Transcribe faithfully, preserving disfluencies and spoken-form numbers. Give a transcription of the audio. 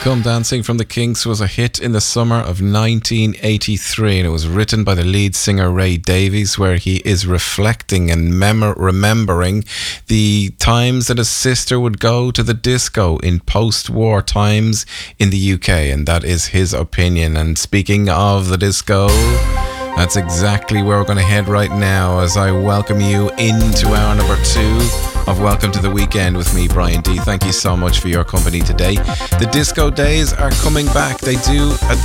Come Dancing from the Kinks was a hit in the summer of nineteen eighty-three, and it was written by the lead singer Ray Davies, where he is reflecting and mem- remembering the times that his sister would go to the disco in post-war times in the U K, and that is his opinion. And speaking of the disco, that's exactly where we're going to head right now as I welcome you into hour number two of Welcome to the Weekend with me, Brian D. Thank you so much for your company today. The disco days are coming back. They do at